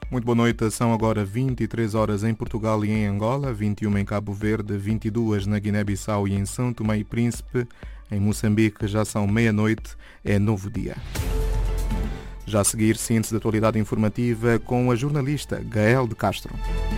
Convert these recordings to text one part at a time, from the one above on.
Muito boa noite, são agora 23 horas em Portugal e em Angola, 21 em Cabo Verde, 22 na Guiné-Bissau e em São Tomé e Príncipe. Em Moçambique já são meia-noite, é novo dia. Já a seguir, síntese da atualidade informativa com a jornalista Gael de Castro.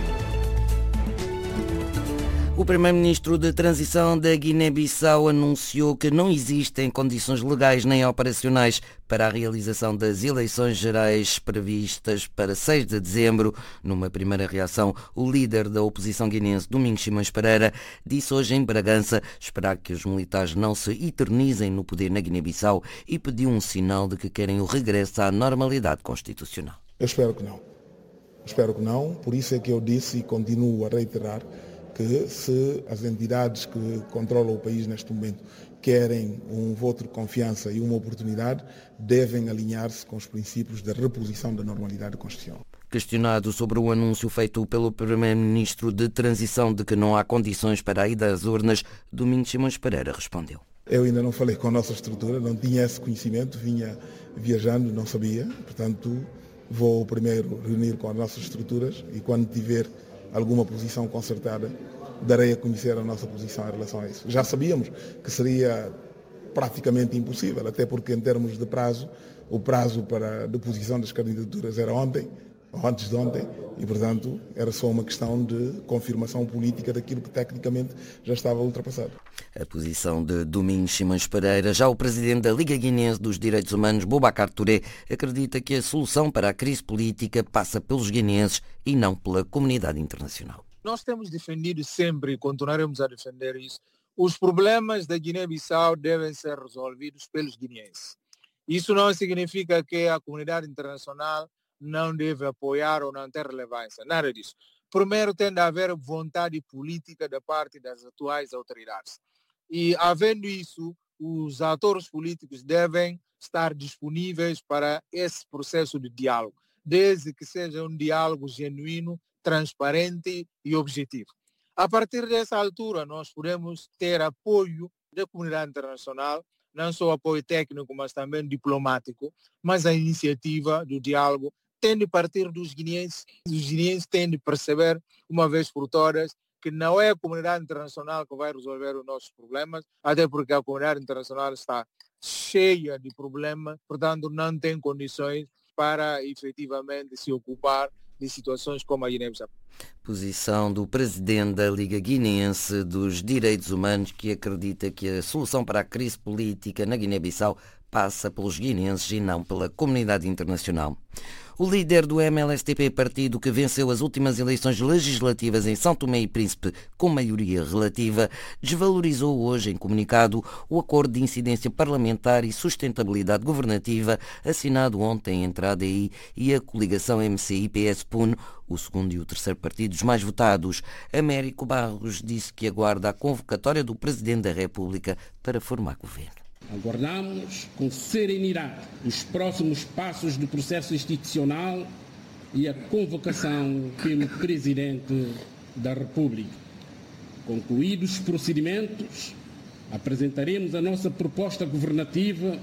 O primeiro-ministro de transição da Guiné-Bissau anunciou que não existem condições legais nem operacionais para a realização das eleições gerais previstas para 6 de dezembro. Numa primeira reação, o líder da oposição guinense, Domingos Simões Pereira, disse hoje em Bragança esperar que os militares não se eternizem no poder na Guiné-Bissau e pediu um sinal de que querem o regresso à normalidade constitucional. Eu espero que não. Espero que não. Por isso é que eu disse e continuo a reiterar que se as entidades que controlam o país neste momento querem um voto de confiança e uma oportunidade, devem alinhar-se com os princípios da reposição da normalidade constitucional. Questionado sobre o anúncio feito pelo primeiro-ministro de transição de que não há condições para a ida às urnas, Domingos Simões Pereira respondeu. Eu ainda não falei com a nossa estrutura, não tinha esse conhecimento, vinha viajando, não sabia, portanto vou primeiro reunir com as nossas estruturas e quando tiver alguma posição concertada, darei a conhecer a nossa posição em relação a isso. Já sabíamos que seria praticamente impossível, até porque em termos de prazo, o prazo para a deposição das candidaturas era ontem, ou antes de ontem, e portanto era só uma questão de confirmação política daquilo que tecnicamente já estava ultrapassado. A posição de Domingos Simões Pereira. Já o presidente da Liga Guinense dos Direitos Humanos, Boubacar Touré, acredita que a solução para a crise política passa pelos guineenses e não pela comunidade internacional. Nós temos defendido sempre e continuaremos a defender isso. Os problemas da Guiné-Bissau devem ser resolvidos pelos guineenses. Isso não significa que a comunidade internacional não deve apoiar ou não ter relevância. Nada disso. Primeiro tem de haver vontade política da parte das atuais autoridades. E, havendo isso, os atores políticos devem estar disponíveis para esse processo de diálogo, desde que seja um diálogo genuíno, transparente e objetivo. A partir dessa altura, nós podemos ter apoio da comunidade internacional, não só apoio técnico, mas também diplomático, mas a iniciativa do diálogo tem de partir dos guineenses. Os guineenses têm de perceber, uma vez por todas, que não é a comunidade internacional que vai resolver os nossos problemas, até porque a comunidade internacional está cheia de problemas, portanto não tem condições para efetivamente se ocupar de situações como a Guiné-Bissau. Posição do presidente da Liga Guineense dos Direitos Humanos, que acredita que a solução para a crise política na Guiné-Bissau passa pelos guineenses e não pela comunidade internacional. O líder do MLSTP, partido que venceu as últimas eleições legislativas em São Tomé e Príncipe com maioria relativa, desvalorizou hoje em comunicado o acordo de incidência parlamentar e sustentabilidade governativa assinado ontem entre a ADI e a coligação MCI-PS-PUN, o segundo e o terceiro partidos mais votados. Américo Barros disse que aguarda a convocatória do Presidente da República para formar governo. Aguardamos com serenidade os próximos passos do processo institucional e a convocação pelo Presidente da República. Concluídos os procedimentos, apresentaremos a nossa proposta governativa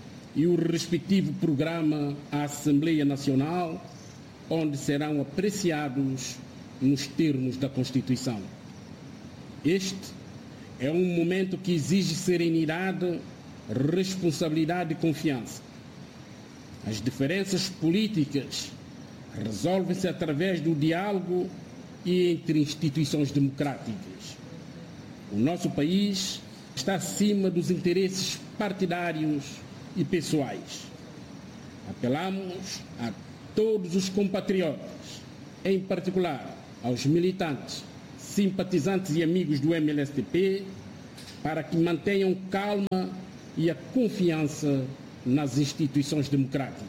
e o respectivo programa à Assembleia Nacional, onde serão apreciados nos termos da Constituição. Este é um momento que exige serenidade, responsabilidade e confiança. As diferenças políticas resolvem-se através do diálogo e entre instituições democráticas. O nosso país está acima dos interesses partidários e pessoais. Apelamos a todos os compatriotas, em particular aos militantes, simpatizantes e amigos do MLSTP, para que mantenham calma e a confiança nas instituições democráticas.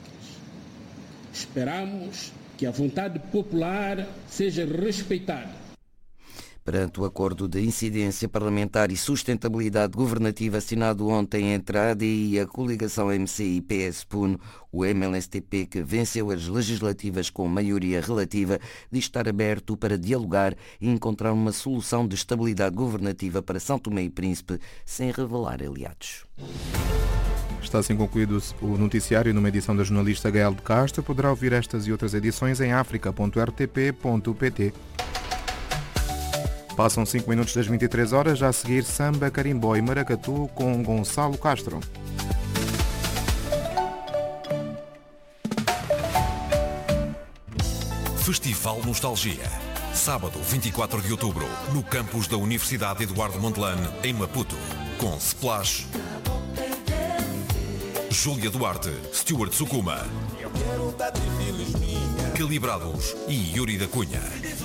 Esperamos que a vontade popular seja respeitada. Perante o acordo de incidência parlamentar e sustentabilidade governativa assinado ontem entre a ADI e a coligação MCI-PS-PUN, o MLSTP, que venceu as legislativas com maioria relativa, diz estar aberto para dialogar e encontrar uma solução de estabilidade governativa para São Tomé e Príncipe, sem revelar aliados. Está assim concluído o noticiário numa edição da jornalista Gael de Castro. Poderá ouvir estas e outras edições em africa.rtp.pt. Passam 5 minutos das 23 horas, já a seguir Samba, Carimbó e Maracatu com Gonçalo Castro. Festival Nostalgia. Sábado, 24 de outubro, no campus da Universidade Eduardo Mondlane, em Maputo. Com Splash, Júlia Duarte, Stuart Sukuma, Calibrados e Yuri da Cunha.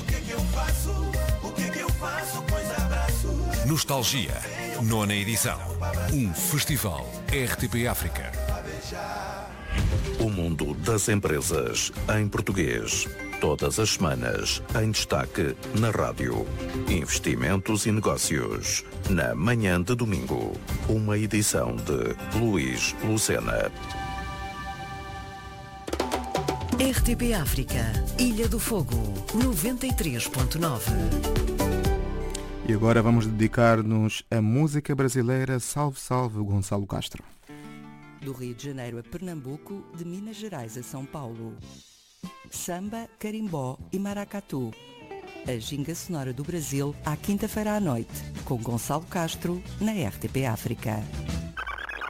Nostalgia, 9ª edição. Um festival RTP África. O mundo das empresas em português. Todas as semanas, em destaque na rádio. Investimentos e negócios. Na manhã de domingo. Uma edição de Luís Lucena. RTP África. Ilha do Fogo. 93.9. E agora vamos dedicar-nos à música brasileira. Salve, salve, Gonçalo Castro. Do Rio de Janeiro a Pernambuco, de Minas Gerais a São Paulo. Samba, carimbó e maracatu. A ginga sonora do Brasil à quinta-feira à noite, com Gonçalo Castro, na RTP África.